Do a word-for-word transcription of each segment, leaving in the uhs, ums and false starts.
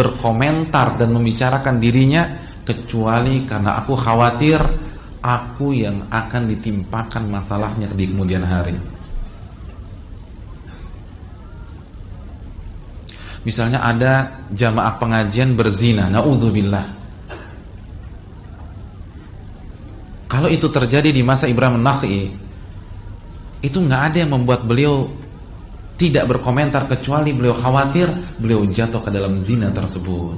berkomentar dan membicarakan dirinya kecuali karena aku khawatir aku yang akan ditimpakan masalahnya di kemudian hari. Misalnya ada jamaah pengajian berzina, naudzubillah. Kalau itu terjadi di masa Ibrahim An-Nakha'i, itu nggak ada yang membuat beliau tidak berkomentar kecuali beliau khawatir beliau jatuh ke dalam zina tersebut.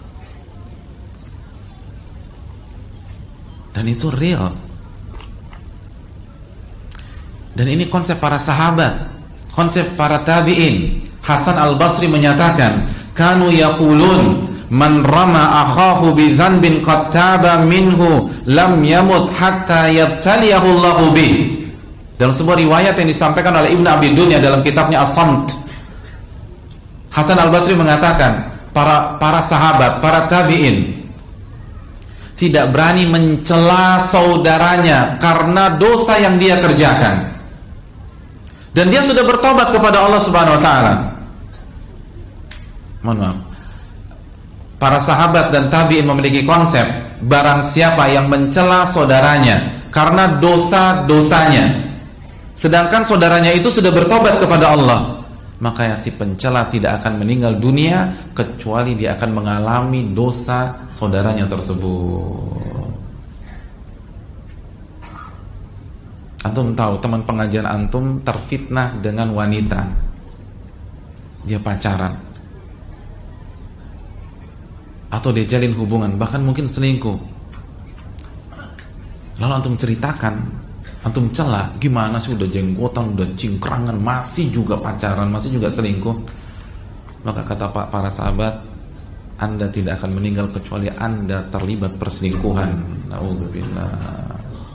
Dan itu real. Dan ini konsep para sahabat, konsep para tabi'in. Hasan Al-Basri menyatakan, kanu yaqulun man rama akhahu bi dhanbin qad taba minhu lam yamut hatta yabtaliyahu Allahu bih. Dalam sebuah riwayat yang disampaikan oleh Ibnu Abi Dunya dalam kitabnya As-Samt, Hasan Al-Basri mengatakan, para para sahabat, para tabi'in tidak berani mencela saudaranya karena dosa yang dia kerjakan. Dan dia sudah bertobat kepada Allah Subhanahu wa taala. Mohon maaf. Para sahabat dan tabi'in memiliki konsep, barang siapa yang mencela saudaranya karena dosa-dosanya, sedangkan saudaranya itu sudah bertobat kepada Allah, maka si pencela tidak akan meninggal dunia kecuali dia akan mengalami dosa saudaranya tersebut. Antum tahu teman pengajian antum terfitnah dengan wanita, dia pacaran atau dia jalin hubungan, bahkan mungkin selingkuh. Lalu antum ceritakan, antum celah, gimana sih udah jenggotan, udah cingkrangan, masih juga pacaran, masih juga selingkuh. Maka kata Pak para sahabat, Anda tidak akan meninggal kecuali Anda terlibat perselingkuhan. Naudzubillah.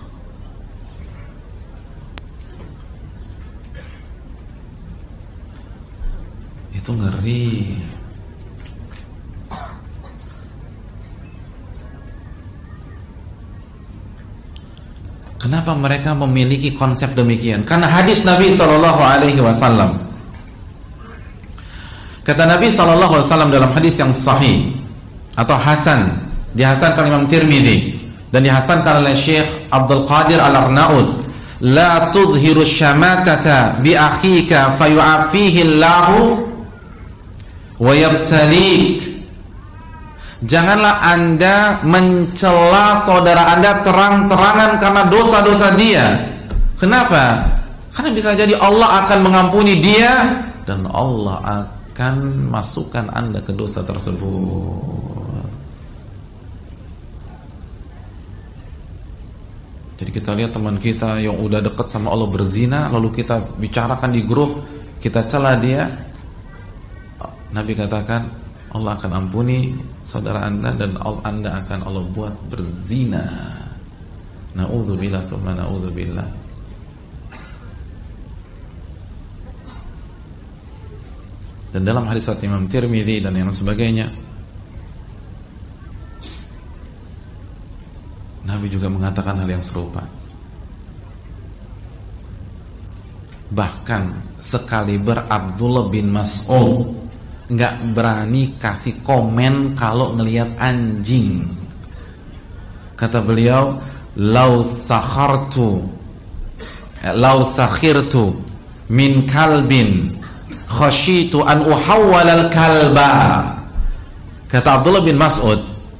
Itu ngeri. Kenapa mereka memiliki konsep demikian? Karena hadis Nabi Shallallahu Alaihi Wasallam. Kata Nabi Shallallahu Alaihi Wasallam dalam hadis yang sahih atau hasan, dihasankan Imam Tirmidzi dan dihasankan oleh Syekh Abdul Qadir Al-Arnaud, la tudhiru syamatata bi akhika fayu'afihi Allahu wa yabtalik. Janganlah Anda mencela saudara Anda terang-terangan karena dosa-dosa dia. Kenapa? Karena bisa jadi Allah akan mengampuni dia dan Allah akan masukkan Anda ke dosa tersebut. Jadi kita lihat teman kita yang udah dekat sama Allah berzina, lalu kita bicarakan di grup, kita cela dia. Nabi katakan Allah akan ampuni saudara Anda dan Anda akan Allah buat berzina. Na'udzubillah tsumma na'udzubillah. Dan dalam hadis riwayat Imam Tirmidzi dan yang sebagainya, Nabi juga mengatakan hal yang serupa. Bahkan sekaliber Abdullah bin Mas'ud nggak berani kasih komen kalau ngelihat anjing. Kata beliau, lau sakhartu lau sakhirtu min kalbin khashitu an uhawwal al kalba. Kata Abdullah bin Mas'ud,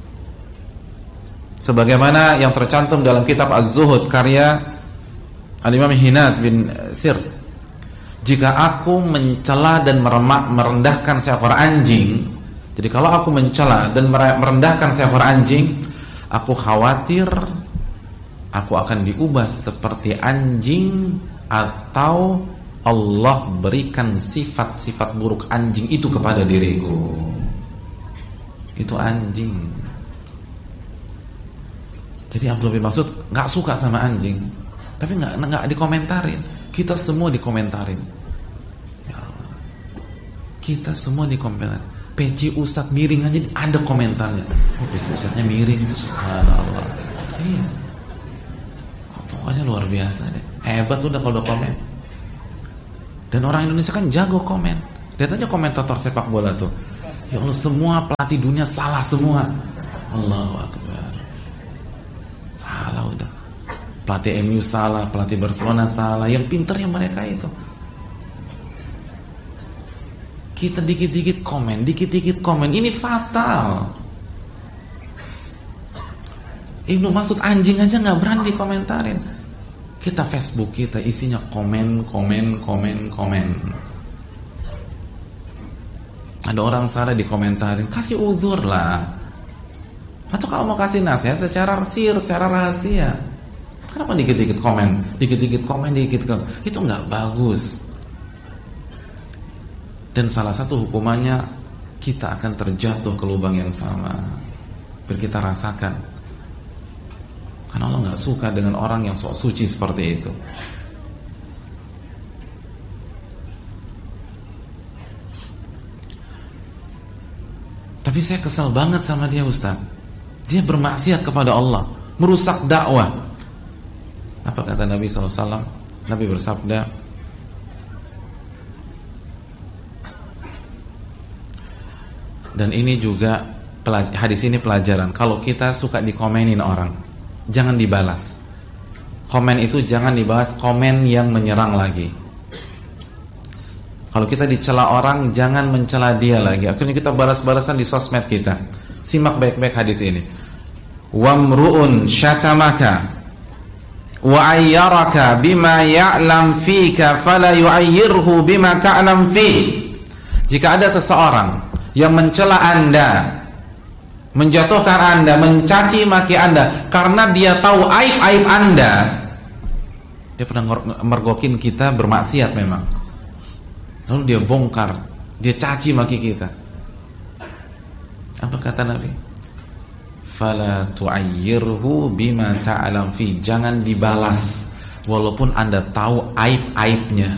sebagaimana yang tercantum dalam kitab Az-Zuhud karya Al-Imam Hinad bin Sir, jika aku mencela dan meremak, merendahkan seekor anjing, jadi kalau aku mencela dan merendahkan seekor anjing, aku khawatir aku akan diubah seperti anjing atau Allah berikan sifat-sifat buruk anjing itu kepada diriku. Itu anjing. Jadi Abdullah bin Mas'ud nggak suka sama anjing, tapi nggak nggak dikomentarin. Kita semua dikomentarin. Kita semua dikomentarin. P C Ustadz miring aja ada komentarnya. Oh, P C Ustadznya miring itu, subhanallah. Iya. Pokoknya luar biasa deh. Hebat udah kalau udah komen. Dan orang Indonesia kan jago komen. Lihat aja komentator sepak bola tuh. Ya Allah, semua pelatih dunia salah semua. Allahu Akbar. Salah udah. Pelatih M U salah, pelatih Barcelona salah. Yang pinternya mereka itu. Kita dikit-dikit komen, dikit-dikit komen. Ini fatal. Ibnu Mas'ud anjing aja gak berani dikomentarin. Kita Facebook kita isinya komen, komen, komen, komen. Ada orang salah dikomentarin, kasih uzur lah. Atau kalau mau kasih nasihat secara sir, secara rahasia. Kenapa dikit-dikit komen, dikit-dikit komen, dikit-dikit komen? Itu gak bagus. Dan salah satu hukumannya, kita akan terjatuh ke lubang yang sama. Biar kita rasakan. Karena Allah gak suka dengan orang yang sok suci seperti itu. Tapi saya kesal banget sama dia, Ustaz. Dia bermaksiat kepada Allah, merusak dakwah. Apa kata Nabi shallallahu alaihi wasallam? Nabi bersabda, dan ini juga hadis ini pelajaran. Kalau kita suka dikomenin orang, jangan dibalas. Komen itu jangan dibahas, komen yang menyerang lagi. Kalau kita dicela orang, jangan mencela dia lagi. Akhirnya kita balas-balasan di sosmed kita. Simak baik-baik hadis ini. Wamru'un syatamaka wa ayyaraka bima ya'lam fika fala yu'ayyirhu bima ta'lam fi. Jika ada seseorang yang mencela Anda, menjatuhkan Anda, mencaci maki Anda karena dia tahu aib-aib Anda. Dia pernah mergokin kita bermaksiat memang, lalu dia bongkar, dia caci maki kita. Apa kata Nabi? Fala tu'ayyirhu bima ta'lam fi. Jangan dibalas walaupun Anda tahu aib-aibnya.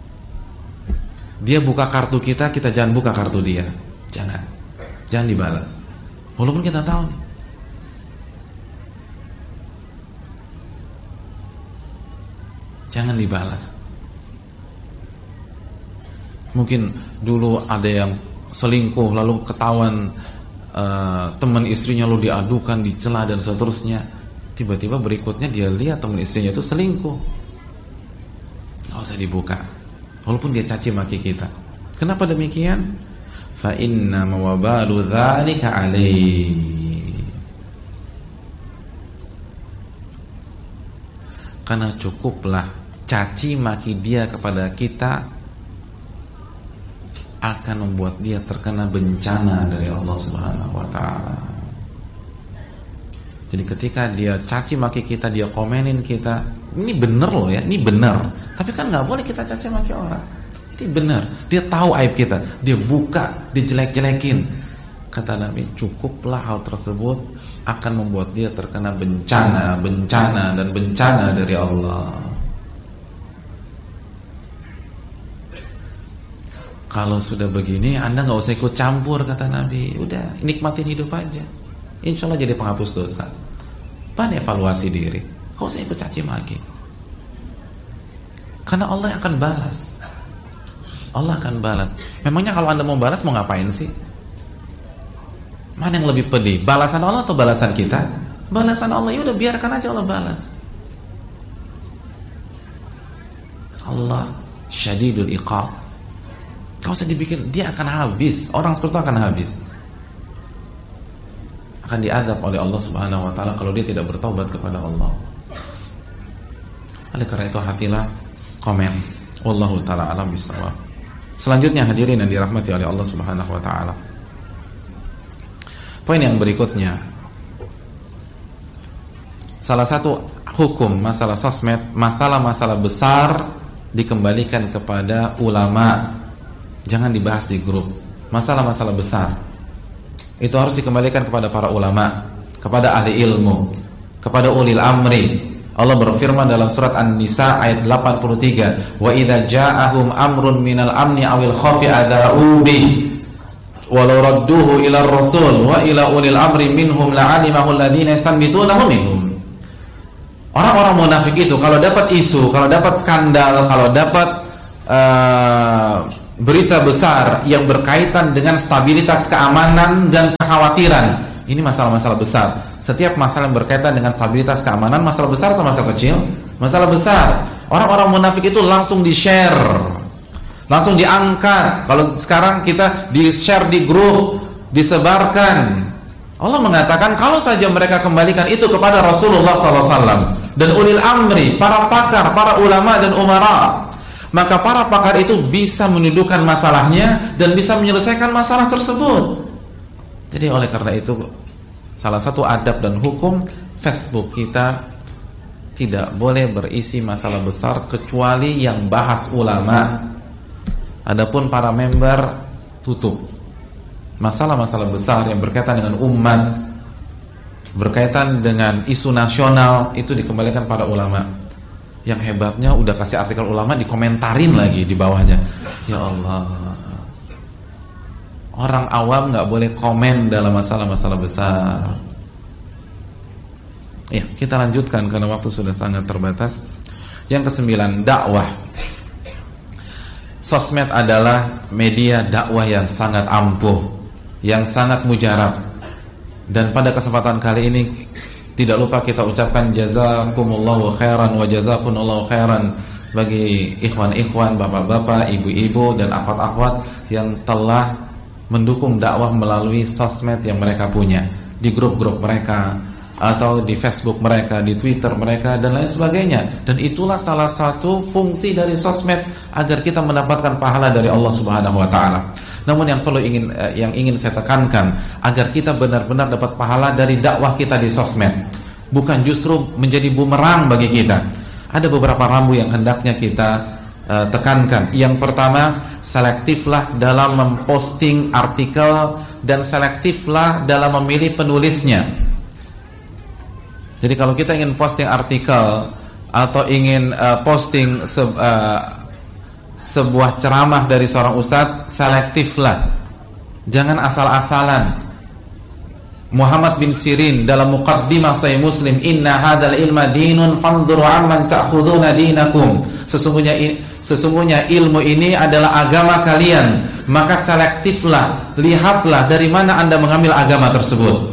Dia buka kartu kita, kita jangan buka kartu dia. Jangan. Jangan dibalas walaupun kita tahu. Jangan dibalas. Mungkin dulu ada yang selingkuh lalu ketahuan uh, teman istrinya lalu diadukan, dicela dan seterusnya. Tiba-tiba berikutnya dia lihat teman istrinya itu selingkuh. Nggak usah dibuka walaupun dia caci maki kita. Kenapa demikian? Fa inna mawabalu dzalika alaihi. Karena cukuplah caci maki dia kepada kita akan membuat dia terkena bencana dari Allah Subhanahu wa taala. Jadi ketika dia caci maki kita, dia komenin kita, ini bener loh ya, ini bener. Tapi kan nggak boleh kita caci maki orang. Ini benar, dia tahu aib kita, dia buka, dia jelek-jelekin. Kata Nabi, cukuplah hal tersebut akan membuat dia terkena bencana, bencana dan bencana dari Allah. Kalau sudah begini, Anda nggak usah ikut campur, kata Nabi. Udah, nikmatin hidup aja. Insya Allah jadi penghapus dosa. Pandai evaluasi diri, nggak usah ikut caci maki. Karena Allah yang akan balas. Allah akan balas. Memangnya kalau Anda mau balas, mau ngapain sih? Mana yang lebih pedih? Balasan Allah atau balasan kita? Balasan Allah, ya udah biarkan aja Allah balas. Allah syadidul iqab. Kau usah dibikin, dia akan habis. Orang seperti itu akan habis. Akan diazab oleh Allah Subhanahu wa taala kalau dia tidak bertaubat kepada Allah. Oleh karena itu hatilah komen. Wallahu taala alam bisawab. Selanjutnya hadirin yang dirahmati oleh Allah Subhanahu wa taala. Poin yang berikutnya, salah satu hukum masalah sosmed, masalah-masalah besar dikembalikan kepada ulama. Jangan dibahas di grup. Masalah-masalah besar itu harus dikembalikan kepada para ulama, kepada ahli ilmu, kepada ulil amri. Allah berfirman dalam surat An-Nisa ayat delapan puluh tiga, wa idza ja'ahum amrun minal amni awil khawfi adza'u bi walau radduhu ila rasul wa ila ulil amri minhum la'alimahu alladziina yastanbitunahu minhum. Orang-orang munafik itu kalau dapat isu, kalau dapat skandal, kalau dapat uh, berita besar yang berkaitan dengan stabilitas keamanan dan kekhawatiran. Ini masalah-masalah besar. Setiap masalah yang berkaitan dengan stabilitas keamanan, masalah besar atau masalah kecil? Masalah besar. Orang-orang munafik itu langsung di-share, langsung diangkat. Kalau sekarang kita di-share di grup, disebarkan. Allah mengatakan kalau saja mereka kembalikan itu kepada Rasulullah sallallahu alaihi wasallam dan ulil amri, para pakar, para ulama dan umara, maka para pakar itu bisa mendudukan masalahnya dan bisa menyelesaikan masalah tersebut. Jadi oleh karena itu, salah satu adab dan hukum Facebook kita tidak boleh berisi masalah besar kecuali yang bahas ulama. Adapun para member, tutup. Masalah-masalah besar yang berkaitan dengan umat, berkaitan dengan isu nasional, itu dikembalikan pada ulama. Yang hebatnya udah kasih artikel ulama, dikomentarin lagi di bawahnya. Ya Allah, orang awam gak boleh komen dalam masalah-masalah besar. Ya, kita lanjutkan karena waktu sudah sangat terbatas. Yang kesembilan, dakwah. Sosmed adalah media dakwah yang sangat ampuh, yang sangat mujarab. Dan pada kesempatan kali ini tidak lupa kita ucapkan jazakumullahu khairan wa jazakumullahu khairan bagi ikhwan-ikhwan, bapak-bapak, ibu-ibu dan akhwat-akhwat yang telah mendukung dakwah melalui sosmed yang mereka punya, di grup-grup mereka atau di Facebook mereka, di Twitter mereka dan lain sebagainya. Dan itulah salah satu fungsi dari sosmed, agar kita mendapatkan pahala dari Allah Subhanahu wa taala. Namun yang perlu ingin eh, yang ingin saya tekankan, agar kita benar-benar dapat pahala dari dakwah kita di sosmed, bukan justru menjadi bumerang bagi kita. Ada beberapa rambu yang hendaknya kita eh, tekankan. Yang pertama, selektiflah dalam memposting artikel dan selektiflah dalam memilih penulisnya. Jadi kalau kita ingin posting artikel atau ingin uh, posting se uh, sebuah ceramah dari seorang ustadz, selektiflah. Jangan asal-asalan. Muhammad bin Sirin dalam Muqaddimah Sahih Muslim, inna hadzal ilma dinun fanzuru amman ta'khuduna dinakum. Sesungguhnya sesungguhnya ilmu ini adalah agama kalian, maka selektiflah, lihatlah dari mana Anda mengambil agama tersebut.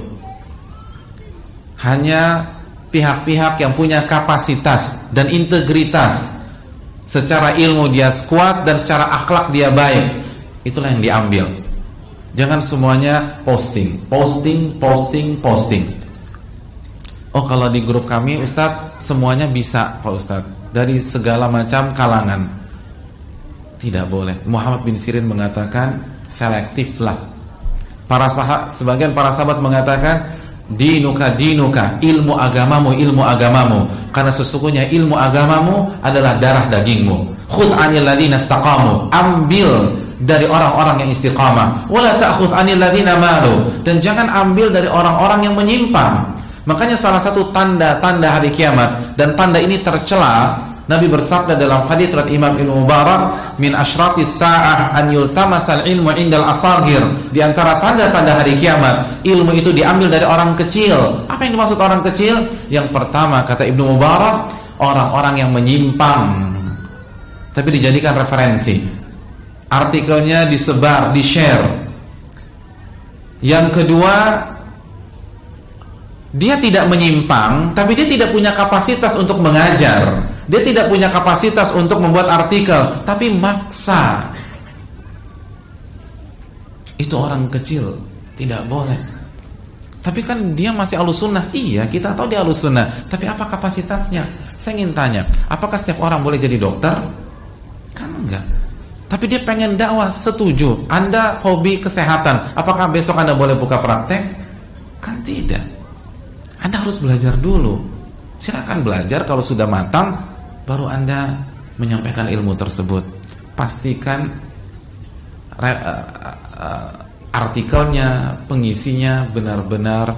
Hanya pihak-pihak yang punya kapasitas dan integritas, secara ilmu dia kuat dan secara akhlak dia baik, itulah yang diambil. Jangan semuanya posting, posting, posting, posting. Oh, kalau di grup kami Ustadz semuanya bisa Pak Ustadz, dari segala macam kalangan. Tidak boleh. Muhammad bin Sirin mengatakan selektiflah. Para sahabat, sebagian para sahabat mengatakan dinuka dinuka, ilmu agamamu ilmu agamamu, karena sesungguhnya ilmu agamamu adalah darah dagingmu. Khudh 'anil ladzina istaqamu, ambil dari orang-orang yang istiqamah. Wala ta'khudh 'anil ladzina malu, dan jangan ambil dari orang-orang yang menyimpang. Makanya salah satu tanda-tanda hari kiamat, dan tanda ini tercela, Nabi bersabda dalam hadits riwayat Imam Ibnu Mubarak, min asyratis sa'ah an yultamasal ilmu indal asagir. Di antara tanda-tanda hari kiamat, ilmu itu diambil dari orang kecil. Apa yang dimaksud orang kecil? Yang pertama, kata Ibnu Mubarak, orang-orang yang menyimpang tapi dijadikan referensi. Artikelnya disebar, di-share. Yang kedua, dia tidak menyimpang, tapi dia tidak punya kapasitas untuk mengajar. Dia tidak punya kapasitas untuk membuat artikel, tapi maksa. Itu orang kecil, tidak boleh. Tapi kan dia masih ahlus sunnah. Iya, kita tahu dia ahlus sunnah, tapi apa kapasitasnya? Saya ingin tanya, apakah setiap orang boleh jadi dokter? Kan enggak. Tapi dia pengen dakwah, setuju. Anda hobi kesehatan, apakah besok Anda boleh buka praktek? Kan tidak. Anda harus belajar dulu. Silakan belajar, kalau sudah matang baru Anda menyampaikan ilmu tersebut. Pastikan re, uh, uh, artikelnya, pengisinya benar-benar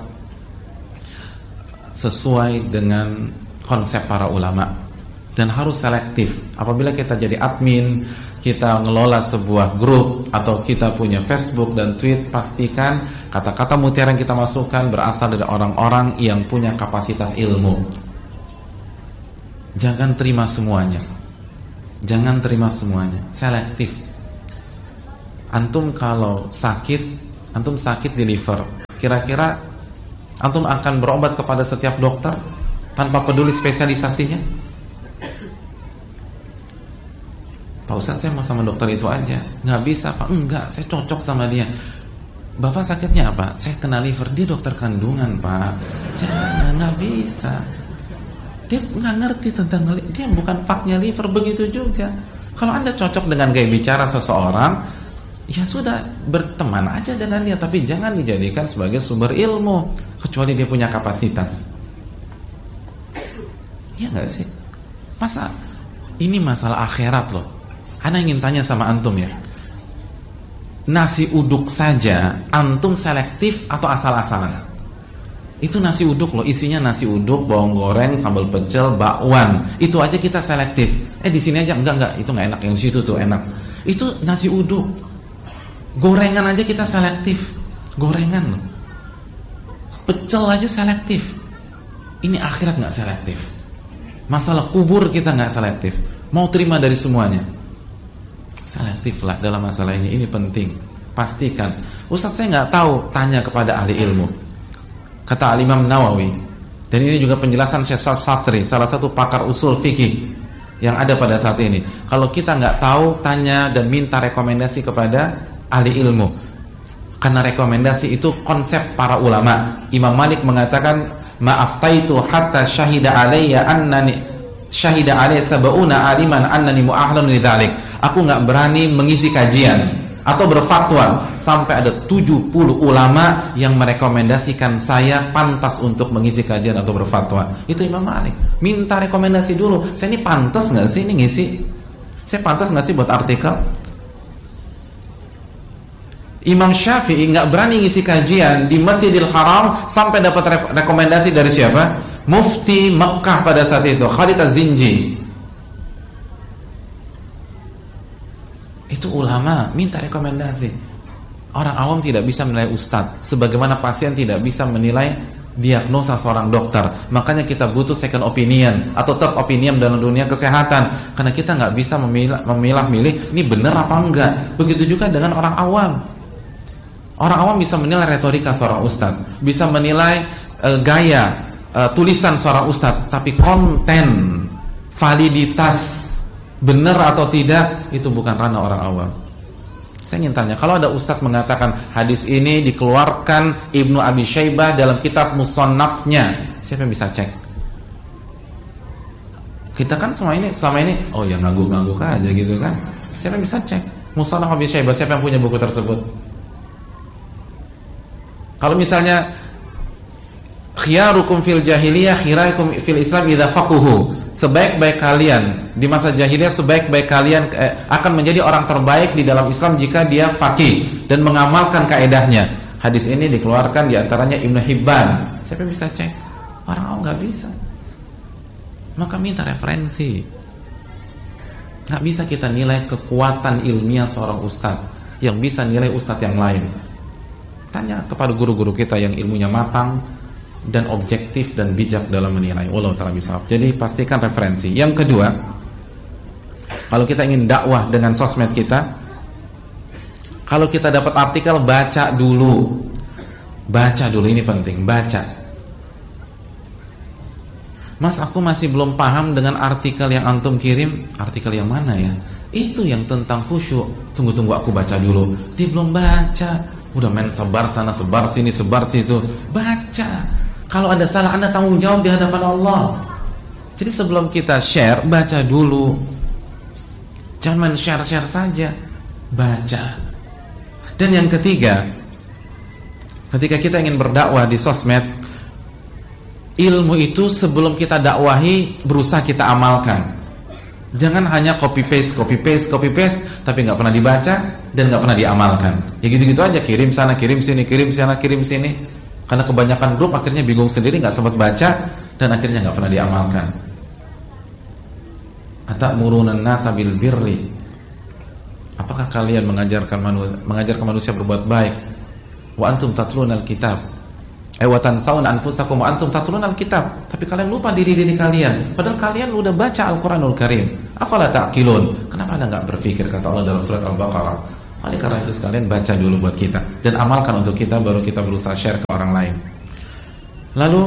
sesuai dengan konsep para ulama, dan harus selektif. Apabila kita jadi admin, kita ngelola sebuah grup atau kita punya Facebook dan tweet, pastikan kata-kata mutiara yang kita masukkan berasal dari orang-orang yang punya kapasitas ilmu. Jangan terima semuanya. Jangan terima semuanya. Selektif. Antum kalau sakit, antum sakit di liver, kira-kira antum akan berobat kepada setiap dokter tanpa peduli spesialisasinya? Pak Ustaz, saya mau sama dokter itu aja. Nggak bisa Pak, enggak, saya cocok sama dia. Bapak sakitnya apa? Saya kena liver, dia dokter kandungan Pak. Jangan, nggak bisa. Dia nggak ngerti tentang, dia bukan faknya liver. Begitu juga kalau Anda cocok dengan gaya bicara seseorang, ya sudah, berteman aja dengan dia, tapi jangan dijadikan sebagai sumber ilmu, kecuali dia punya kapasitas. Ya nggak sih? Masa ini masalah akhirat loh. Ana ingin tanya sama antum ya, nasi uduk saja antum selektif atau asal-asalan? Itu nasi uduk loh, isinya nasi uduk, bawang goreng, sambal pecel, bakwan. Itu aja kita selektif. Eh di sini aja enggak enggak, itu enggak enak, yang di situ tuh enak. Itu nasi uduk. Gorengan aja kita selektif. Gorengan loh. Pecel aja selektif. Ini akhirat enggak selektif. Masalah kubur kita enggak selektif. Mau terima dari semuanya. Selektif lah dalam masalah ini. Ini penting. Pastikan. Ustaz saya enggak tahu, tanya kepada ahli ilmu. Kata Al-Imam Nawawi, dan ini juga penjelasan Syekh Satri, salah satu pakar usul fikih yang ada pada saat ini. Kalau kita nggak tahu, tanya dan minta rekomendasi kepada ahli ilmu, karena rekomendasi itu konsep para ulama. Imam Malik mengatakan, ma'aftaitu hatta syahida alayya annani syahida alayya sab'una aliman annani mu'ahlan lidzalik. Aku nggak berani mengisi kajian atau berfatwa sampai ada tujuh puluh ulama yang merekomendasikan saya pantas untuk mengisi kajian atau berfatwa. Itu Imam Malik. Minta rekomendasi dulu. Saya ini pantas nggak sih ini ngisi? Saya pantas nggak sih buat artikel? Imam Syafi'i nggak berani ngisi kajian di Masjidil Haram sampai dapat re rekomendasi dari siapa? Mufti Mekkah pada saat itu, Khalid Az-Zinji. Itu ulama minta rekomendasi. Orang awam tidak bisa menilai ustadz, sebagaimana pasien tidak bisa menilai diagnosa seorang dokter. Makanya kita butuh second opinion atau third opinion dalam dunia kesehatan, karena kita nggak bisa memilah-milih ini benar apa enggak. Begitu juga dengan orang awam. Orang awam bisa menilai retorika seorang ustadz, bisa menilai uh, gaya uh, tulisan seorang ustadz, tapi konten, validitas, benar atau tidak, itu bukan ranah orang awam. Saya ingin tanya, kalau ada ustadz mengatakan hadis ini dikeluarkan Ibnu Abi Syaibah dalam kitab Musannafnya, siapa yang bisa cek? Kita kan selama ini, selama ini oh ya ngangguk-ngangguk aja gitu kan. Siapa yang bisa cek? Musannaf Abi Syaibah, siapa yang punya buku tersebut? Kalau misalnya khiyarukum fil jahiliyah khirakum fil Islam idza faquhu, sebaik-baik kalian di masa jahiliyah, sebaik-baik kalian eh, akan menjadi orang terbaik di dalam Islam jika dia faqih dan mengamalkan kaedahnya. Hadis ini dikeluarkan diantaranya Ibnu Hibban. Siapa yang bisa cek? Orang awam nggak bisa. Maka minta referensi. Nggak bisa kita nilai kekuatan ilmiah seorang ustadz yang bisa nilai ustadz yang lain. Tanya kepada guru-guru kita yang ilmunya matang dan objektif dan bijak dalam menilai. Wallahu ta'ala bisawab. Jadi pastikan referensi. Yang kedua, kalau kita ingin dakwah dengan sosmed kita, kalau kita dapat artikel, baca dulu. Baca dulu, ini penting, baca. Mas, aku masih belum paham dengan artikel yang antum kirim. Artikel yang mana ya? Itu yang tentang khusyuk. Tunggu-tunggu, aku baca dulu. Dia belum baca, udah main sebar sana, sebar sini, sebar situ. Baca. Kalau ada salah, Anda tanggung jawab di hadapan Allah. Jadi sebelum kita share, baca dulu. Jangan main share-share saja, baca. Dan yang ketiga, ketika kita ingin berdakwah di sosmed, ilmu itu sebelum kita dakwahi, berusaha kita amalkan. Jangan hanya copy paste, copy paste, copy paste, tapi nggak pernah dibaca dan nggak pernah diamalkan. Ya gitu-gitu aja, kirim sana, kirim sini, kirim sana, kirim sini. Karena kebanyakan grup akhirnya bingung sendiri, nggak sempat baca dan akhirnya nggak pernah diamalkan. Atamuruna an-nasa bil birri. Apakah kalian mengajarkan manusia, mengajarkan manusia berbuat baik? Wa antum tatlunal kitab. Eh wa tansawna anfusakum wa antum tatlunal kitab. Tapi kalian lupa diri-diri kalian, padahal kalian udah baca Al-Qur'anul Karim. Afala ta'qilun? Kenapa Anda enggak berpikir, kata Allah dalam surat Al-Baqarah? Oleh karena itu sekalian baca dulu buat kita dan amalkan untuk kita, baru kita berusaha share ke orang lain. Lalu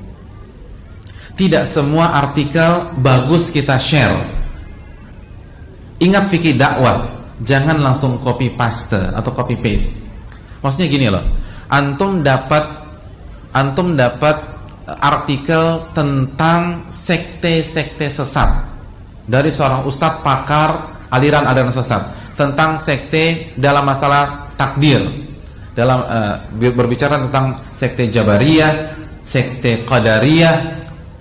tidak semua artikel bagus kita share. Ingat fikih dakwah, jangan langsung copy paste atau copy paste. Maksudnya gini loh, antum dapat antum dapat artikel tentang sekte-sekte sesat dari seorang ustadz pakar aliran-aliran sesat, tentang sekte dalam masalah takdir, dalam uh, berbicara tentang sekte Jabariyah, sekte Qadariyah.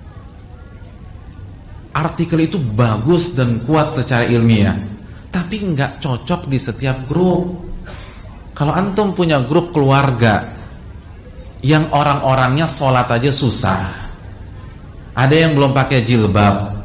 Artikel itu bagus dan kuat secara ilmiah, tapi nggak cocok di setiap grup. Kalau antum punya grup keluarga yang orang-orangnya sholat aja susah, ada yang belum pakai jilbab,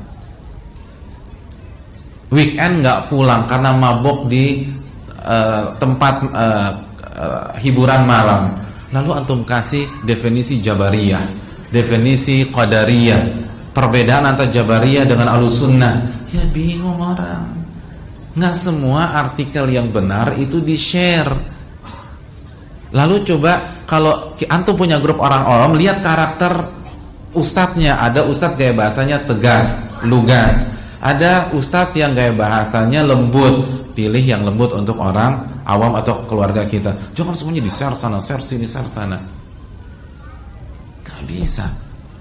weekend nggak pulang karena mabok di uh, tempat uh, uh, hiburan malam, lalu antum kasih definisi Jabariyah, definisi Qadariyah, perbedaan antara Jabariyah dengan Ahlussunnah, ya bingung orang. Nggak semua artikel yang benar itu di-share. Lalu coba kalau antum punya grup orang-orang, lihat karakter ustadznya. Ada ustadz gaya bahasanya tegas, lugas. Ada ustadz yang gaya bahasanya lembut. Pilih yang lembut untuk orang awam atau keluarga kita. Jangan semuanya di-share sana, share sini, share sana. Gak bisa.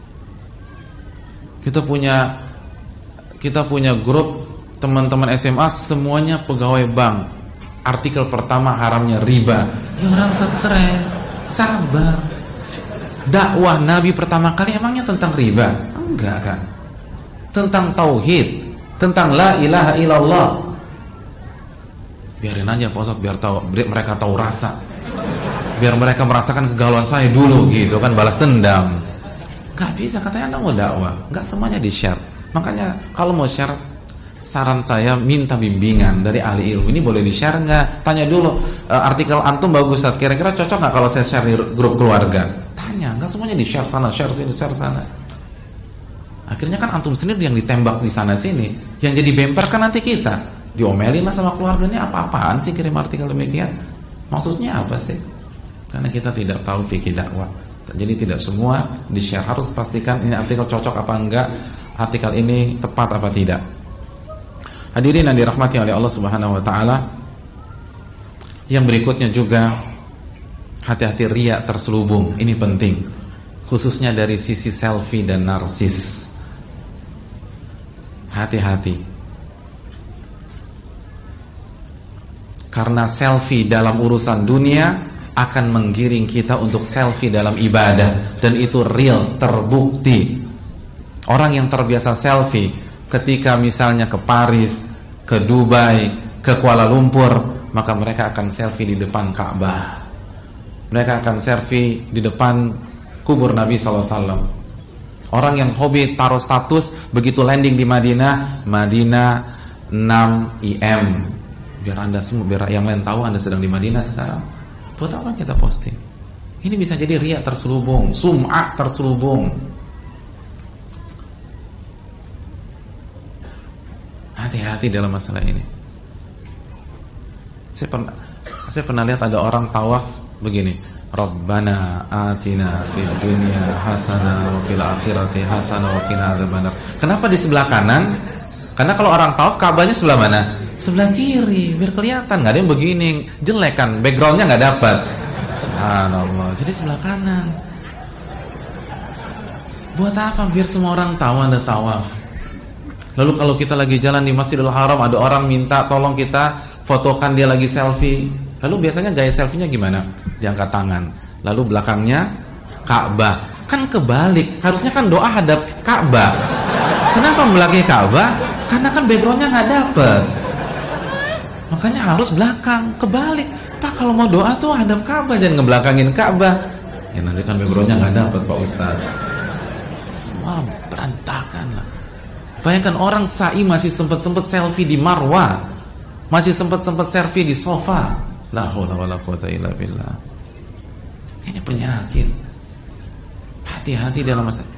Kita punya kita punya grup teman-teman S M A semuanya pegawai bank. Artikel pertama haramnya riba. Ya orang stres, sabar. Dakwah Nabi pertama kali emangnya tentang riba? Enggak kan? Tentang tauhid, tentang la ilaha illallah. Biarin aja Pak Ustadz, biar tahu, mereka tahu rasa. Biar mereka merasakan kegalauan saya dulu gitu kan, balas dendam. Gak bisa, katanya Anda mau dakwah, gak semuanya di-share. Makanya kalau mau share, saran saya minta bimbingan dari ahli ilmu. Ini boleh di-share nggak? Tanya dulu, e, artikel antum bagus, kira-kira cocok nggak kalau saya share di grup keluarga? Tanya, nggak semuanya di-share sana, share sini, share sana. Akhirnya kan antum sendiri yang ditembak di sana sini, yang jadi bemper kan nanti kita, diomelin lah sama keluarganya. Apa-apaan sih kirim artikel demikian? Maksudnya apa sih? Karena kita tidak tahu fikih dakwah. Jadi tidak semua di-share, harus pastikan ini artikel cocok apa enggak, artikel ini tepat apa tidak. Hadirin yang dirahmati oleh Allah Subhanahu wa taala, yang berikutnya juga hati-hati riya terselubung. Ini penting, khususnya dari sisi selfie dan narsis. Hati-hati, karena selfie dalam urusan dunia akan menggiring kita untuk selfie dalam ibadah, dan itu real, terbukti. Orang yang terbiasa selfie ketika misalnya ke Paris, ke Dubai, ke Kuala Lumpur, maka mereka akan selfie di depan Ka'bah. Mereka akan selfie di depan kubur Nabi sallallahu alaihi wasallam. Orang yang hobi taruh status, begitu landing di Madinah, Madinah enam I M. Biar Anda semua, biar yang lain tahu Anda sedang di Madinah sekarang. Buat apa kita posting? Ini bisa jadi riya terselubung, sum'ah terselubung. Hati-hati dalam masalah ini. Saya pernah, saya pernah lihat ada orang tawaf begini. Rabbana atina fid dunya hasanah wa fil akhirati hasanah wa qina adzabannar. Kenapa di sebelah kanan? Karena kalau orang tawaf Ka'bahnya sebelah mana? Sebelah kiri, biar kelihatan. Nggak ada yang begini, jelek kan, backgroundnya nggak dapat. Subhanallah. Jadi sebelah kanan. Buat apa? Biar semua orang tahu Anda tawaf. Lalu kalau kita lagi jalan di Masjidil Haram, ada orang minta tolong kita fotokan dia lagi selfie. Lalu biasanya gaya selfie-nya gimana? Diangkat tangan, lalu belakangnya Ka'bah. Kan kebalik, harusnya kan doa hadap Ka'bah. Kenapa belakangnya Ka'bah? Karena kan backgroundnya nggak dapet. Makanya harus belakang, kebalik. Pak, kalau mau doa tuh hadap Ka'bah, jangan ngebelakangin Ka'bah. Ya nanti kan backgroundnya nggak dapet Pak Ustaz. Semua berantakan lah. Bayangkan orang sa'i masih sempet-sempet selfie di Marwah, masih sempet-sempet selfie di sofa. La haula wala quwata illa billah. Ini penyakit. Hati-hati dalam masalah.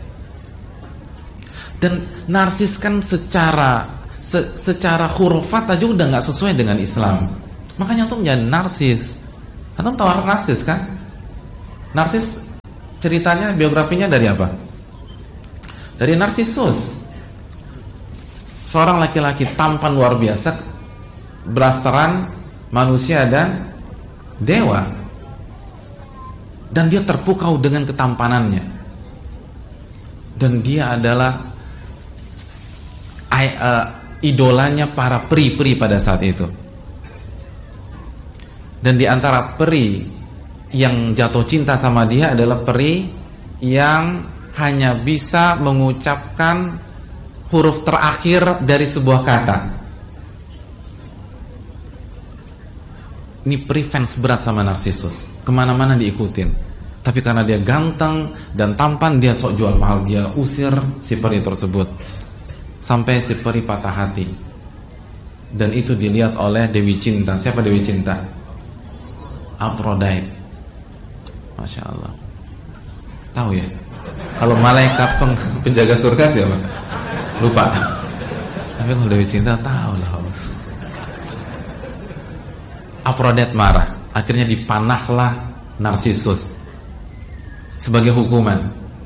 Dan narsis kan secara se, secara hurufat aja udah nggak sesuai dengan Islam. Makanya antum jangan narsis. Antum tahu narsis kan? Narsis ceritanya, biografinya dari apa? Dari Narsisus. Seorang laki-laki tampan luar biasa, blasteran manusia dan dewa. Dan dia terpukau dengan ketampanannya. Dan dia adalah uh, idolanya para peri-peri pada saat itu. Dan di antara peri yang jatuh cinta sama dia adalah peri yang hanya bisa mengucapkan huruf terakhir dari sebuah kata. Ini peri fans berat sama Narsisus, kemana-mana diikutin. Tapi karena dia ganteng dan tampan, dia sok jual mahal, dia usir si peri tersebut sampai si peri patah hati. Dan itu dilihat oleh Dewi Cinta. Siapa Dewi Cinta? Aphrodite. Masya Allah. Tahu ya? Kalau malaikat peng, penjaga surga siapa? Lupa. Tapi kalau Dewi Cinta tahu lah. Aphrodite marah. Akhirnya dipanahlah Narsisus sebagai hukuman.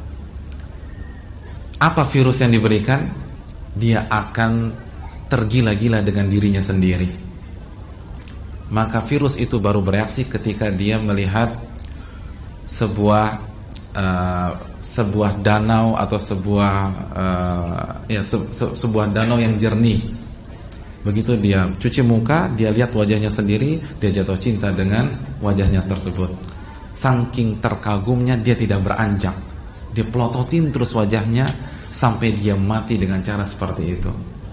Apa virus yang diberikan? Dia akan tergila-gila dengan dirinya sendiri. Maka virus itu baru bereaksi ketika dia melihat sebuah uh, sebuah danau atau sebuah uh, ya se se sebuah danau yang jernih. Begitu dia cuci muka, dia lihat wajahnya sendiri, dia jatuh cinta dengan wajahnya tersebut. Saking terkagumnya dia tidak beranjak, dia pelototin terus wajahnya sampai dia mati dengan cara seperti itu.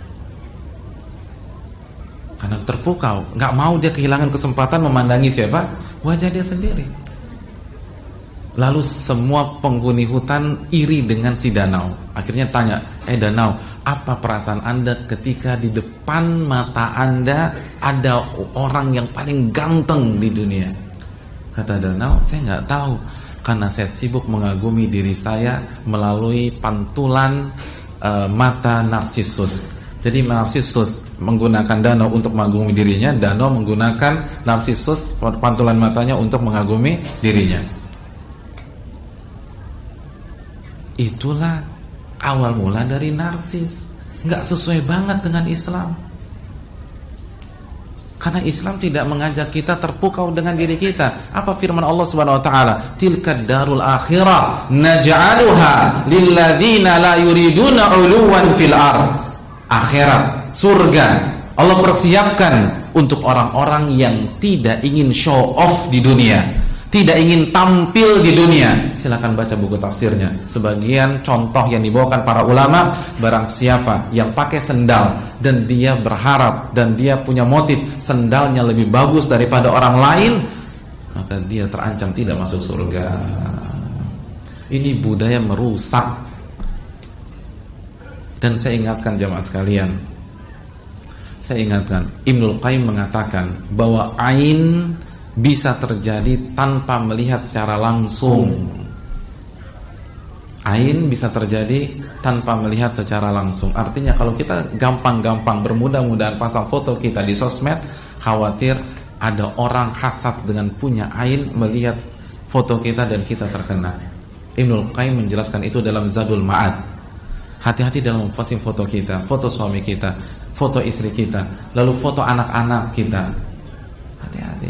Karena terpukau, nggak mau dia kehilangan kesempatan memandangi siapa? Wajah dia sendiri. Lalu semua penghuni hutan iri dengan si danau. Akhirnya tanya, eh danau, apa perasaan anda ketika di depan mata anda ada orang yang paling ganteng di dunia? Kata danau, saya nggak tahu, karena saya sibuk mengagumi diri saya melalui pantulan uh, mata Narsisus. Jadi Narsisus menggunakan danau untuk mengagumi dirinya, danau menggunakan Narsisus pantulan matanya untuk mengagumi dirinya. Itulah awal mula dari narsis. Nggak sesuai banget dengan Islam. Karena Islam tidak mengajak kita terpukau dengan diri kita. Apa firman Allah Subhanahu wa taala? Tilkad darul akhirah naj'aluha lilladzina la yuriduna 'uluwan fil ard. Akhirat, surga, Allah persiapkan untuk orang-orang yang tidak ingin show off di dunia, tidak ingin tampil di dunia. Silakan baca buku tafsirnya. Sebagian contoh yang dibawakan para ulama, barang siapa yang pakai sendal dan dia berharap dan dia punya motif sendalnya lebih bagus daripada orang lain, maka dia terancam tidak masuk surga. Ini budaya merusak. Dan saya ingatkan jamaah sekalian, saya ingatkan, Ibnul Qayyim mengatakan bahwa ain bisa terjadi tanpa melihat secara langsung. Ain bisa terjadi tanpa melihat secara langsung. Artinya kalau kita gampang-gampang bermudah-mudahan pasang foto kita di sosmed, khawatir ada orang hasad dengan punya ain melihat foto kita dan kita terkena. Ibnul Qayyim menjelaskan itu dalam Zadul Ma'ad. Hati-hati dalam memposting foto kita, foto suami kita, foto istri kita, lalu foto anak-anak kita. Hati-hati.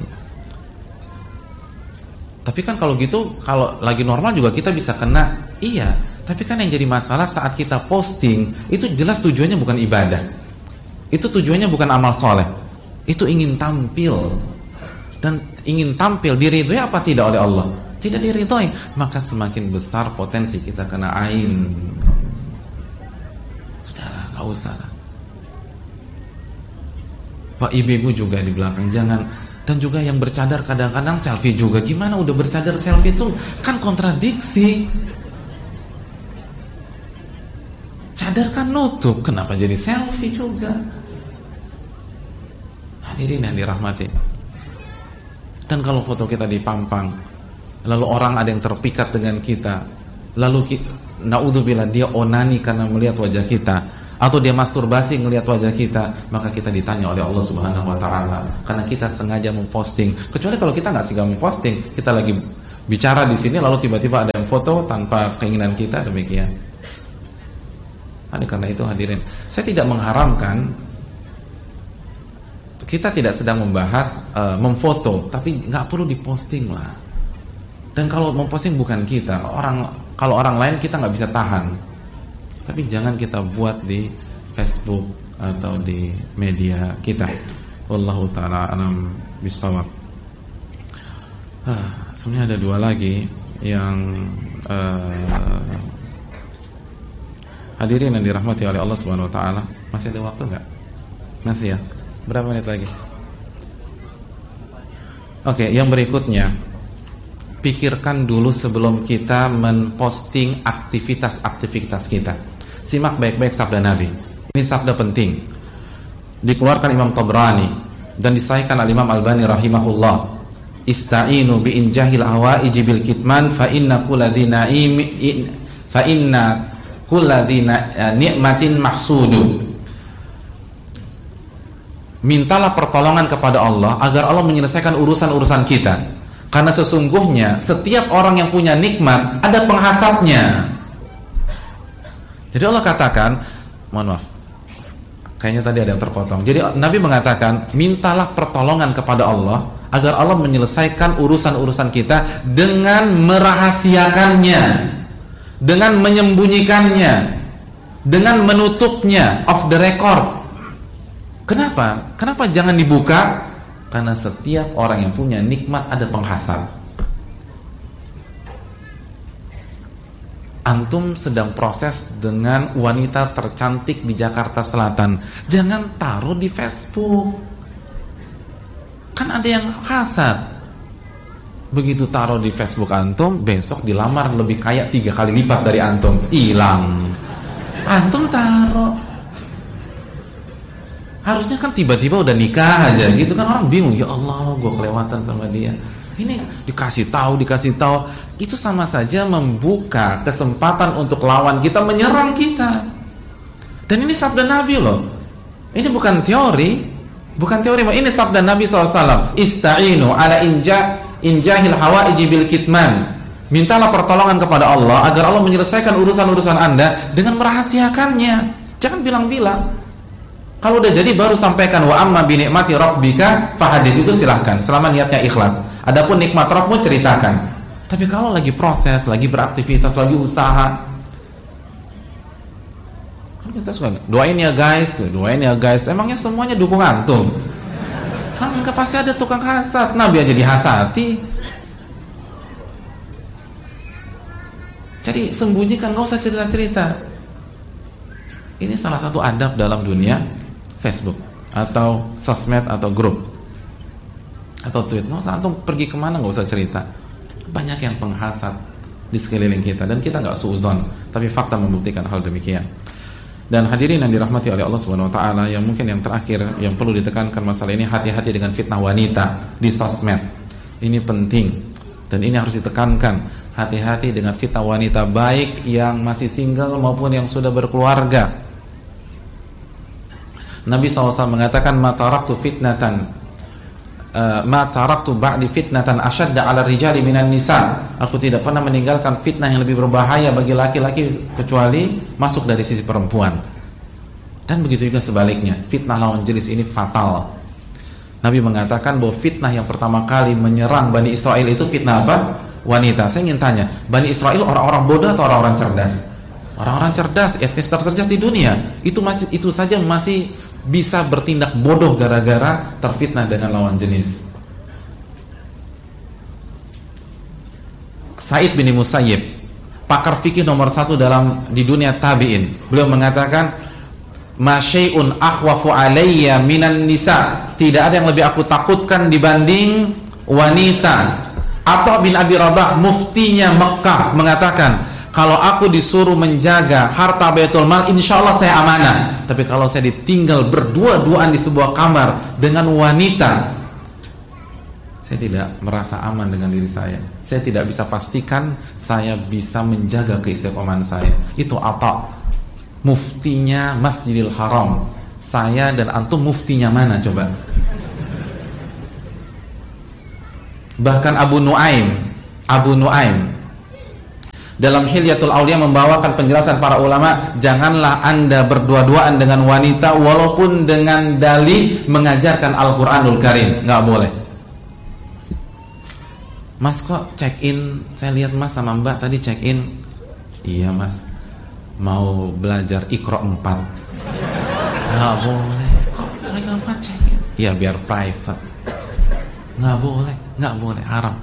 Tapi kan kalau gitu, kalau lagi normal juga kita bisa kena. Iya, tapi kan yang jadi masalah saat kita posting, itu jelas tujuannya bukan ibadah. Itu tujuannya bukan amal soleh. Itu ingin tampil. Dan ingin tampil, diridhoi apa tidak oleh Allah? Tidak diridhoi. Maka semakin besar potensi kita kena ain. Gak usah. Pak ibu-ibu juga di belakang jangan. Dan juga yang bercadar kadang-kadang selfie juga. Gimana udah bercadar selfie itu kan kontradiksi. Cadar kan nutup, kenapa jadi selfie juga? Hadirin yang dirahmati. Dan kalau foto kita dipampang, lalu orang ada yang terpikat dengan kita, lalu kita, naudzubillah, dia onani karena melihat wajah kita, atau dia masturbasi ngelihat wajah kita, maka kita ditanya oleh Allah Subhanahu wa taala karena kita sengaja memposting. Kecuali kalau kita nggak sengaja memposting, kita lagi bicara di sini lalu tiba-tiba ada yang foto tanpa keinginan kita, demikian. Oleh karena itu hadirin, saya tidak mengharamkan, kita tidak sedang membahas uh, memfoto, tapi nggak perlu diposting lah. Dan kalau memposting bukan kita, orang kalau orang lain kita nggak bisa tahan. Tapi jangan kita buat di Facebook atau di media kita. Wallahu ta'ala a'lam bishawab. Ah, sebenarnya ada dua lagi yang uh, hadirin yang dirahmati oleh Allah Subhanahu wa taala. Masih ada waktu enggak? Masih ya? Berapa menit lagi? Oke, yang berikutnya, pikirkan dulu sebelum kita memposting aktivitas-aktivitas kita. Simak baik-baik sabda Nabi. Ini sabda penting. Dikeluarkan Imam Tabrani dan disahihkan al-Imam Albani rahimahullah. Ista'inu bi injahil hawaiji bil kitman fa inna kulladzi na'im fa inna kulladzi ni'matin mahsudu. Mintalah pertolongan kepada Allah agar Allah menyelesaikan urusan-urusan kita. Karena sesungguhnya setiap orang yang punya nikmat ada penghasadnya. Jadi Allah katakan, mohon maaf, kayaknya tadi ada yang terpotong. Jadi Nabi mengatakan, mintalah pertolongan kepada Allah agar Allah menyelesaikan urusan-urusan kita dengan merahasiakannya, dengan menyembunyikannya, dengan menutupnya off the record. Kenapa? Kenapa jangan dibuka? Karena setiap orang yang punya nikmat ada penghasad. Antum sedang proses dengan wanita tercantik di Jakarta Selatan, jangan taruh di Facebook. Kan ada yang hasad. Begitu taruh di Facebook antum, besok dilamar lebih kaya tiga kali lipat dari antum, hilang. Antum taruh. Harusnya kan tiba-tiba udah nikah aja gitu kan, orang bingung, ya Allah gue kelewatan sama dia. Ini dikasih tahu, dikasih tahu, itu sama saja membuka kesempatan untuk lawan kita menyerang kita. Dan ini sabda Nabi loh. Ini bukan teori, bukan teori, ini sabda Nabi shallallahu alaihi wasallam. Ista'inu ala inja injahil hawaiji bil kitman. Mintalah pertolongan kepada Allah agar Allah menyelesaikan urusan-urusan Anda dengan merahasiakannya. Jangan bilang-bilang. Kalau udah jadi baru sampaikan, wa amma bi ni'mati rabbika fahadits, itu silahkan selama niatnya ikhlas. Adapun nikmat Rabbmu ceritakan. Tapi kalau lagi proses, lagi beraktivitas, lagi usaha, kan kita suka doain ya guys, doain ya guys. Emangnya semuanya dukung antum? Kan enggak, pasti ada tukang hasad. Nabi aja dihasati. Jadi sembunyikan, nggak usah cerita-cerita. Ini salah satu adab dalam dunia Facebook atau sosmed atau grup atau tweet. Nggak usah antum pergi kemana, nggak usah cerita. Banyak yang penghasad di sekeliling kita dan kita nggak suudzon, tapi fakta membuktikan hal demikian. Dan hadirin yang dirahmati oleh Allah Subhanahu wa taala, yang mungkin yang terakhir yang perlu ditekankan masalah ini, hati-hati dengan fitnah wanita di sosmed. Ini penting dan ini harus ditekankan. Hati-hati dengan fitnah wanita, baik yang masih single maupun yang sudah berkeluarga. Nabi shallallahu alaihi wasallam mengatakan, ma taraktu fitnatan uh, ma taraktu ba'di fitnatan ashadda 'ala rijali minan nisa. Aku tidak pernah meninggalkan fitnah yang lebih berbahaya bagi laki-laki kecuali masuk dari sisi perempuan. Dan begitu juga sebaliknya, fitnah lawan jenis ini fatal. Nabi mengatakan bahwa fitnah yang pertama kali menyerang Bani Israel itu fitnah apa? Wanita. Saya ingin tanya, Bani Israel orang-orang bodoh atau orang-orang cerdas? Orang-orang cerdas, etnis tercerdas di dunia. Itu masih itu saja masih bisa bertindak bodoh gara-gara terfitnah dengan lawan jenis. Sa'id bin Musayyib, pakar fikih nomor satu dalam di dunia tabi'in, beliau mengatakan, ma syai'un akhwafu alayya minan nisa. Tidak ada yang lebih aku takutkan dibanding wanita. Atha bin Abi Rabah, muftinya Mekah, mengatakan, kalau aku disuruh menjaga harta Baitul Mal, insya Allah saya amanah. Tapi kalau saya ditinggal berdua-duaan di sebuah kamar dengan wanita, saya tidak merasa aman dengan diri saya. Saya tidak bisa pastikan saya bisa menjaga keistiqomahan saya. Itu apa? muftinya Masjidil Haram. Saya dan antum muftinya mana coba? Bahkan Abu Nuaim, Abu Nuaim dalam Hilyatul Auliya membawakan penjelasan para ulama, janganlah Anda berdua-duaan dengan wanita walaupun dengan dalih mengajarkan Al-Qur'anul Karim, nggak boleh. Mas kok check in, saya lihat Mas sama Mbak tadi check in. Iya Mas, mau belajar Iqra empat. Nggak boleh. Kok Iqra empat check in? Iya biar private. Nggak boleh, nggak boleh, haram.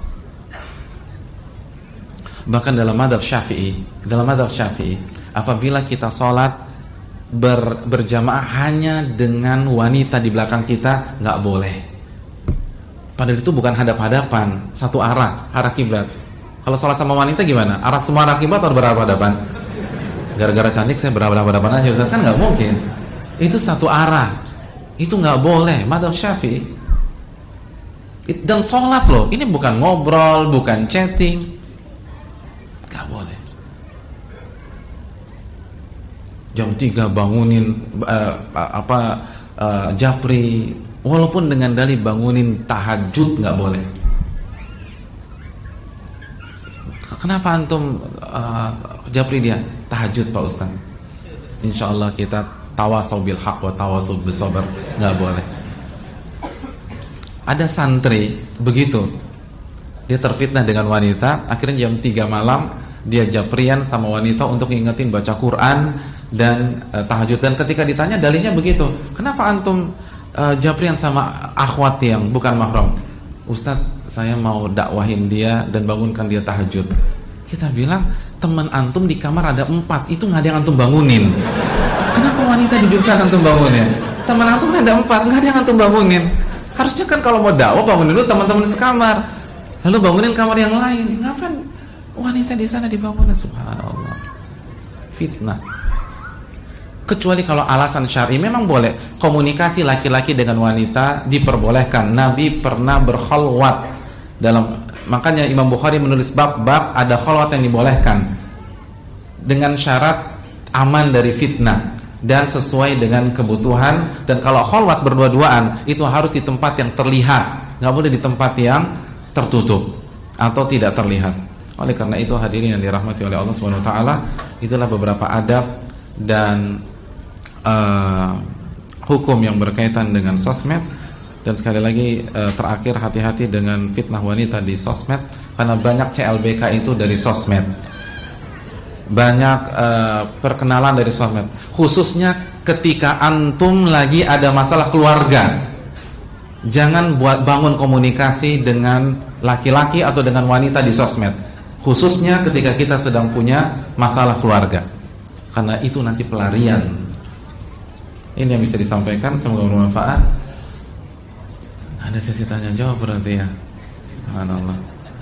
Bahkan dalam madhab Syafi'i, dalam madhab Syafi'i, apabila kita sholat ber, berjamaah hanya dengan wanita di belakang kita, nggak boleh. Padahal itu bukan hadap-hadapan, satu arah, arah kiblat. Kalau sholat sama wanita gimana? Arah semua arah kiblat atau berhadapan-hadapan? Gara-gara cantik saya berhadapan-hadapan aja, Ustaz. Kan nggak mungkin. Itu satu arah, itu nggak boleh. Madhab Syafi'i. Dan sholat loh, ini bukan ngobrol, bukan chatting. Gak boleh. Jam tiga bangunin uh, apa uh, japri, walaupun dengan dalih bangunin tahajud, gak boleh. Kenapa antum uh, japri dia? Tahajud Pak Ustaz. Insyaallah kita tawasau bil haq wa tawasau bis sabr. Gak boleh. Ada santri begitu, dia terfitnah dengan wanita, akhirnya jam tiga malam dia japrian sama wanita untuk ngingetin baca Quran dan uh, tahajud. Dan ketika ditanya dalihnya begitu, kenapa antum uh, japrian sama akhwat yang bukan mahram? Ustadz, saya mau dakwahin dia dan bangunkan dia tahajud. Kita bilang, teman antum di kamar ada empat, itu nggak ada yang antum bangunin. Kenapa wanita di jurusan antum bangunin? Teman antum ada empat, nggak ada yang antum bangunin. Harusnya kan kalau mau dakwah bangunin dulu teman-teman sekamar, lalu bangunin kamar yang lain. Kenapa wanita di sana dibangunin? Subhanallah, fitnah. Kecuali kalau alasan syar'i memang boleh. Komunikasi laki-laki dengan wanita diperbolehkan. Nabi pernah berkhalwat dalam, makanya Imam Bukhari menulis bab-bab ada khalwat yang dibolehkan dengan syarat aman dari fitnah dan sesuai dengan kebutuhan. Dan kalau khalwat berdua-duaan itu harus di tempat yang terlihat, nggak boleh di tempat yang tertutup atau tidak terlihat. Oleh karena itu hadirin yang dirahmati oleh Allah Subhanahu wa taala, itulah beberapa adab dan uh, hukum yang berkaitan dengan sosmed. Dan sekali lagi uh, terakhir, hati-hati dengan fitnah wanita di sosmed, karena banyak C L B K itu dari sosmed. Banyak uh, perkenalan dari sosmed, khususnya ketika antum lagi ada masalah keluarga. Jangan buat bangun komunikasi dengan laki-laki atau dengan wanita di sosmed, khususnya ketika kita sedang punya masalah keluarga, karena itu nanti pelarian. Ini yang bisa disampaikan, semoga bermanfaat. Ada sesi tanya jawab berarti ya. Subhanallah.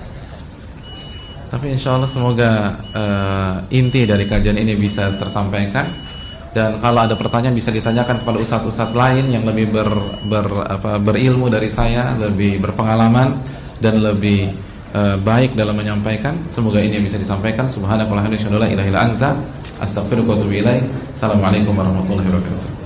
Tapi insya Allah semoga uh, inti dari kajian ini bisa tersampaikan. Dan kalau ada pertanyaan bisa ditanyakan kepada ustadz-ustadz lain yang lebih ber, ber, apa, berilmu dari saya, lebih berpengalaman dan lebih uh, baik dalam menyampaikan. Semoga ini bisa disampaikan. Subhanakallahumma wa bihamdika, la ilaha illa anta, astaghfiruka wa atubu ilaik. Assalamualaikum warahmatullahi wabarakatuh.